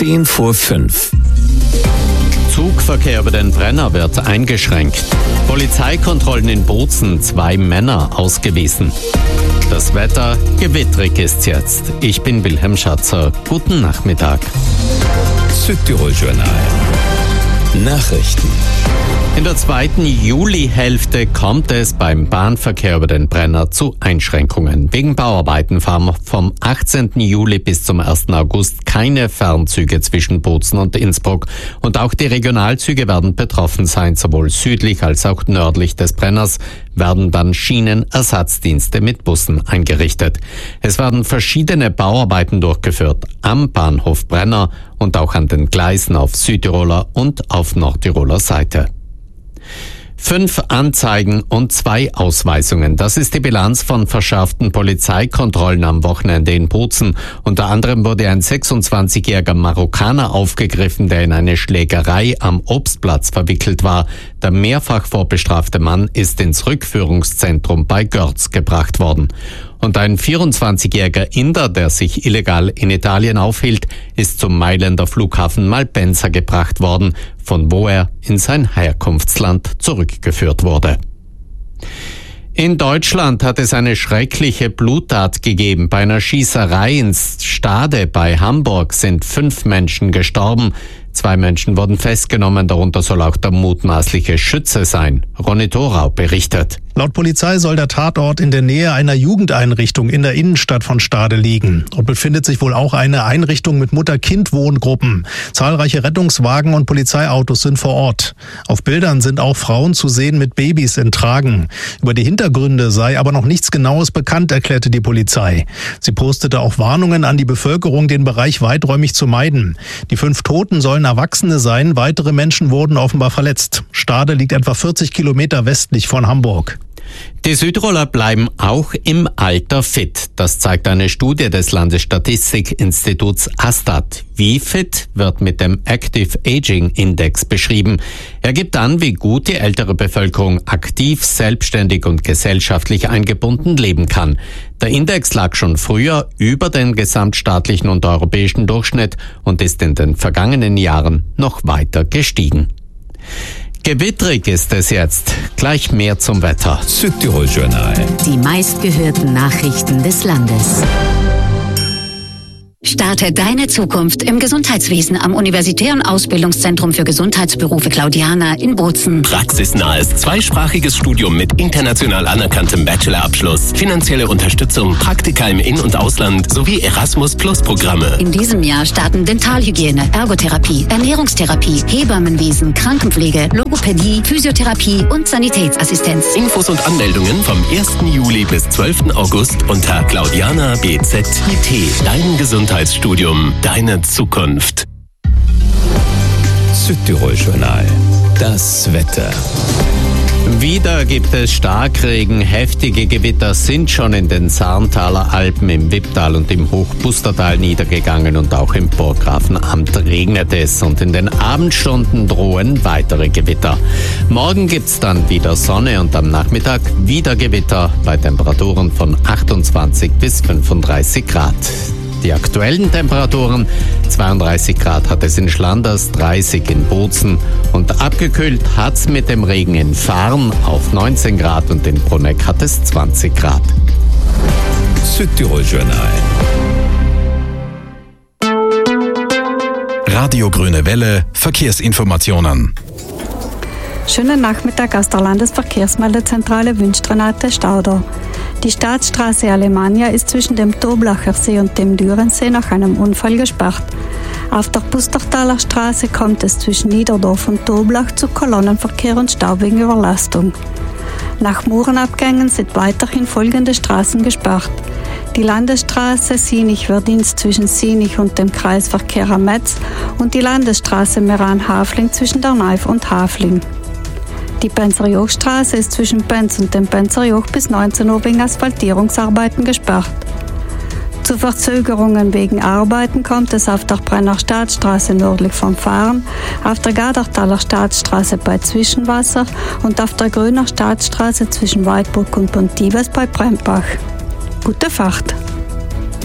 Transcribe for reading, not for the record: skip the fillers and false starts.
5:10. Zugverkehr über den Brenner wird eingeschränkt. Polizeikontrollen in Bozen, 2 Männer ausgewiesen. Das Wetter, gewittrig ist jetzt. Ich bin Wilhelm Schatzer. Guten Nachmittag. Südtirol-Journal. Nachrichten. In der zweiten Julihälfte kommt es beim Bahnverkehr über den Brenner zu Einschränkungen. Wegen Bauarbeiten fahren vom 18. Juli bis zum 1. August keine Fernzüge zwischen Bozen und Innsbruck. Und auch die Regionalzüge werden betroffen sein. Sowohl südlich als auch nördlich des Brenners werden dann Schienenersatzdienste mit Bussen eingerichtet. Es werden verschiedene Bauarbeiten durchgeführt am Bahnhof Brenner und auch an den Gleisen auf Südtiroler und auf Nordtiroler Seite. 5 Anzeigen und 2 Ausweisungen. Das ist die Bilanz von verschärften Polizeikontrollen am Wochenende in Bozen. Unter anderem wurde ein 26-jähriger Marokkaner aufgegriffen, der in eine Schlägerei am Obstplatz verwickelt war. Der mehrfach vorbestrafte Mann ist ins Rückführungszentrum bei Görz gebracht worden. Und ein 24-jähriger Inder, der sich illegal in Italien aufhielt, ist zum Mailänder Flughafen Malpensa gebracht worden, von wo er in sein Herkunftsland zurückgeführt wurde. In Deutschland hat es eine schreckliche Bluttat gegeben. Bei einer Schießerei in Stade bei Hamburg sind 5 Menschen gestorben. 2 Menschen wurden festgenommen, darunter soll auch der mutmaßliche Schütze sein. Ronny Thorau berichtet. Laut Polizei soll der Tatort in der Nähe einer Jugendeinrichtung in der Innenstadt von Stade liegen. Dort befindet sich wohl auch eine Einrichtung mit Mutter-Kind-Wohngruppen. Zahlreiche Rettungswagen und Polizeiautos sind vor Ort. Auf Bildern sind auch Frauen zu sehen mit Babys in Tragen. Über die Hintergründe sei aber noch nichts Genaues bekannt, erklärte die Polizei. Sie postete auch Warnungen an die Bevölkerung, den Bereich weiträumig zu meiden. Die 5 Toten sollen Erwachsene sein, weitere Menschen wurden offenbar verletzt. Stade liegt etwa 40 Kilometer westlich von Hamburg. Die Südtiroler bleiben auch im Alter fit. Das zeigt eine Studie des Landesstatistikinstituts ASTAT. Wie fit wird mit dem Active Aging Index beschrieben. Er gibt an, wie gut die ältere Bevölkerung aktiv, selbstständig und gesellschaftlich eingebunden leben kann. Der Index lag schon früher über den gesamtstaatlichen und europäischen Durchschnitt und ist in den vergangenen Jahren noch weiter gestiegen. Gewittrig ist es jetzt. Gleich mehr zum Wetter. Südtirol-Journal. Die meistgehörten Nachrichten des Landes. Starte deine Zukunft im Gesundheitswesen am Universitären Ausbildungszentrum für Gesundheitsberufe Claudiana in Bozen. Praxisnahes, zweisprachiges Studium mit international anerkanntem Bachelorabschluss, finanzielle Unterstützung, Praktika im In- und Ausland sowie Erasmus-Plus-Programme. In diesem Jahr starten Dentalhygiene, Ergotherapie, Ernährungstherapie, Hebammenwesen, Krankenpflege, Logopädie, Physiotherapie und Sanitätsassistenz. Infos und Anmeldungen vom 1. Juli bis 12. August unter Claudiana BZIT. Dein Gesundheitsstudium, deine Zukunft. Südtirol-Journal. Das Wetter. Wieder gibt es Starkregen. Heftige Gewitter sind schon in den Sarntaler Alpen, im Wipptal und im Hochpustertal niedergegangen und auch im Burggrafenamt regnet es. Und in den Abendstunden drohen weitere Gewitter. Morgen gibt's dann wieder Sonne und am Nachmittag wieder Gewitter bei Temperaturen von 28 bis 35 Grad. Die aktuellen Temperaturen, 32 Grad hat es in Schlanders, 30 in Bozen und abgekühlt hat's mit dem Regen in Farn auf 19 Grad und in Bruneck hat es 20 Grad. Südtirol-Journal. Radio Grüne Welle, Verkehrsinformationen. Schönen Nachmittag aus der Landesverkehrsmeldezentrale wünscht Renate Stauder. Die Staatsstraße Alemannia ist zwischen dem Toblacher See und dem Dürensee nach einem Unfall gesperrt. Auf der Pustertaler Straße kommt es zwischen Niederdorf und Toblach zu Kolonnenverkehr und Stau wegen Überlastung. Nach Murenabgängen sind weiterhin folgende Straßen gesperrt. Die Landesstraße Sinich-Verdienst zwischen Sinich und dem Kreisverkehr am Metz und die Landesstraße Meran-Hafling zwischen der Neif und Hafling. Die Penzerjochstraße ist zwischen Penz und dem Penzerjoch bis 19 Uhr wegen Asphaltierungsarbeiten gesperrt. Zu Verzögerungen wegen Arbeiten kommt es auf der Brenner Staatsstraße nördlich vom Farn, auf der Gadertaler Staatsstraße bei Zwischenwasser und auf der Grüner Staatsstraße zwischen Weidbruck und Pontivas bei Brembach. Gute Fahrt!